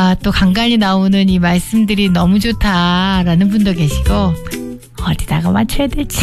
또 간간히 나오는 이 말씀들이 너무 좋다라는 분도 계시고, 어디다가 맞춰야 될지.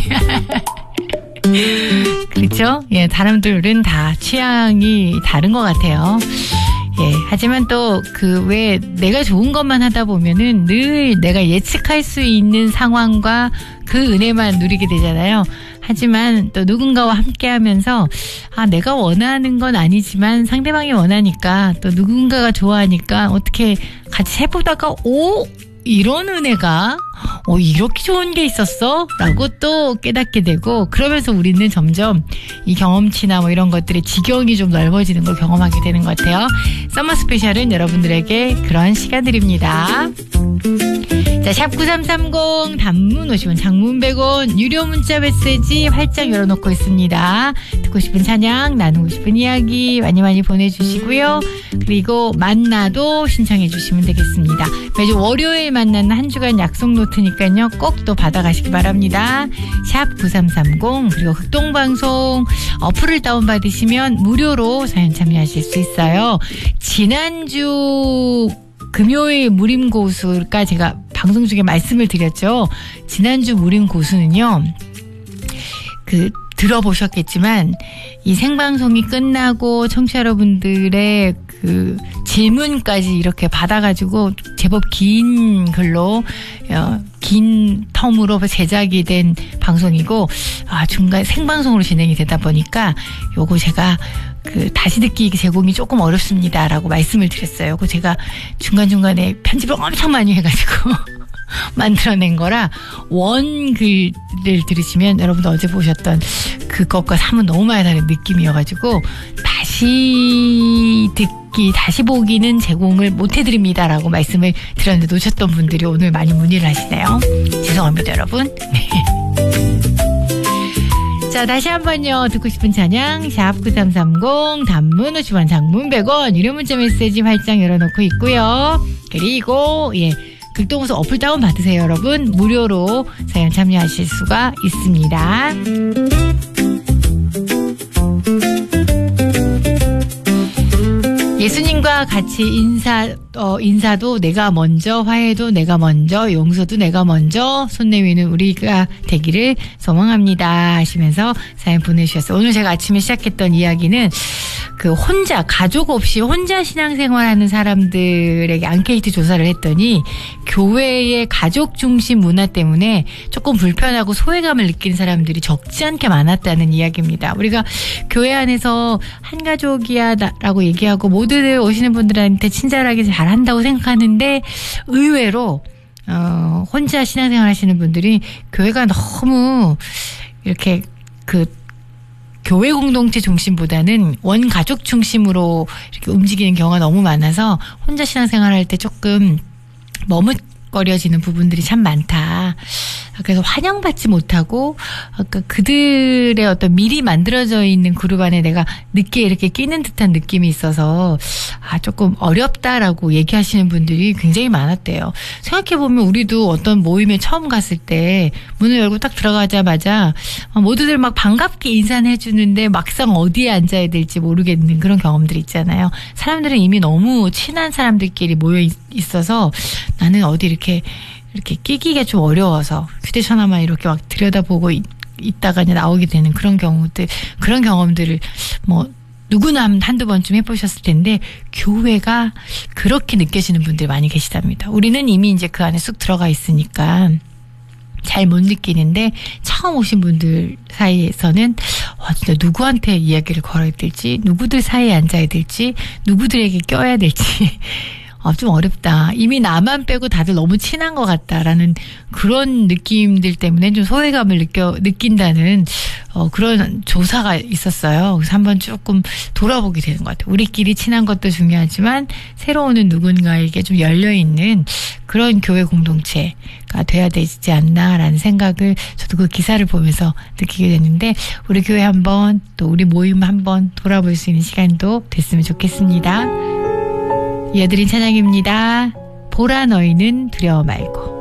그렇죠? 예, 사람들은 다 취향이 다른 것 같아요. 예, 하지만 또 왜 내가 좋은 것만 하다 보면은 늘 내가 예측할 수 있는 상황과 그 은혜만 누리게 되잖아요. 하지만 또 누군가와 함께 하면서 내가 원하는 건 아니지만 상대방이 원하니까 또 누군가가 좋아하니까 어떻게 같이 해보다가 이런 은혜가 이렇게 좋은 게 있었어? 라고 또 깨닫게 되고, 그러면서 우리는 점점 이 경험치나 뭐 이런 것들의 지경이 좀 넓어지는 걸 경험하게 되는 것 같아요. 서머 스페셜은 여러분들에게 그런 시간들입니다. 자, 샵9330 단문 50원, 장문 100원, 유료 문자 메시지 활짝 열어놓고 있습니다. 듣고 싶은 찬양, 나누고 싶은 이야기 많이 많이 보내주시고요. 그리고 만나도 신청해 주시면 되겠습니다. 매주 월요일 만나는 한 주간 약속 노트니까요. 꼭 또 받아가시기 바랍니다. 샵9330 그리고 극동방송 어플을 다운받으시면 무료로 사연 참여하실 수 있어요. 지난주 금요일 무림고수가 제가 방송 중에 말씀을 드렸죠. 지난주 무림고수는요. 들어보셨겠지만 이 생방송이 끝나고 청취자 여러분들의 질문까지 이렇게 받아가지고 제법 긴 글로 긴 텀으로 제작이 된 방송이고 중간 생방송으로 진행이 되다 보니까 요거 제가 다시 듣기 제공이 조금 어렵습니다라고 말씀을 드렸어요. 그 제가 중간중간에 편집을 엄청 많이 해가지고 만들어낸 거라 원글을 들으시면 여러분도 어제 보셨던 그것과 사뭇 너무 많이 다른 느낌이어가지고 다시 듣기 다시 보기는 제공을 못해드립니다라고 말씀을 드렸는데 놓쳤던 분들이 오늘 많이 문의를 하시네요. 죄송합니다 여러분. 네. 자, 다시 한번요. 듣고 싶은 찬양 샵9330 단문 50원 장문 100원 유료 문자 메시지 활짝 열어놓고 있고요. 그리고 극동호수 어플 다운 받으세요 여러분. 무료로 사연 참여하실 수가 있습니다. 예수님과 같이 인사도 내가 먼저, 화해도 내가 먼저, 용서도 내가 먼저, 손 내미는 우리가 되기를 소망합니다 하시면서 사연 보내주셨어요. 오늘 제가 아침에 시작했던 이야기는 혼자, 가족 없이 혼자 신앙생활하는 사람들에게 앙케이트 조사를 했더니 교회의 가족 중심 문화 때문에 조금 불편하고 소외감을 느끼는 사람들이 적지 않게 많았다는 이야기입니다. 우리가 교회 안에서 한 가족이야 라고 얘기하고 모두들 오시는 분들한테 친절하게 잘한다고 생각하는데 의외로 혼자 신앙생활 하시는 분들이 교회가 너무 이렇게 교회 공동체 중심보다는 원 가족 중심으로 이렇게 움직이는 경우가 너무 많아서 혼자 신앙생활할 때 조금 머뭇거려지는 부분들이 참 많다. 그래서 환영받지 못하고 그들의 어떤 미리 만들어져 있는 그룹 안에 내가 늦게 이렇게 끼는 듯한 느낌이 있어서 조금 어렵다라고 얘기하시는 분들이 굉장히 많았대요. 생각해보면 우리도 어떤 모임에 처음 갔을 때 문을 열고 딱 들어가자마자 모두들 막 반갑게 인사는 해주는데 막상 어디에 앉아야 될지 모르겠는 그런 경험들이 있잖아요. 사람들은 이미 너무 친한 사람들끼리 모여 있어서 나는 어디 이렇게 끼기가 좀 어려워서 휴대전화만 이렇게 막 들여다보고 있다가 이제 나오게 되는 그런 경험들을 누구나 한두 번쯤 해보셨을 텐데 교회가 그렇게 느껴지는 분들이 많이 계시답니다. 우리는 이미 이제 그 안에 쑥 들어가 있으니까 잘 못 느끼는데 처음 오신 분들 사이에서는 진짜 누구한테 이야기를 걸어야 될지, 누구들 사이에 앉아야 될지, 누구들에게 껴야 될지 좀 어렵다. 이미 나만 빼고 다들 너무 친한 것 같다라는 그런 느낌들 때문에 좀 소외감을 느낀다는 그런 조사가 있었어요. 그래서 한번 조금 돌아보게 되는 것 같아요. 우리끼리 친한 것도 중요하지만 새로 오는 누군가에게 좀 열려있는 그런 교회 공동체가 돼야 되지 않나라는 생각을 저도 그 기사를 보면서 느끼게 됐는데 우리 교회 한번 또 우리 모임 한번 돌아볼 수 있는 시간도 됐으면 좋겠습니다. 이어드린 찬양입니다. 보라 너희는 두려워 말고.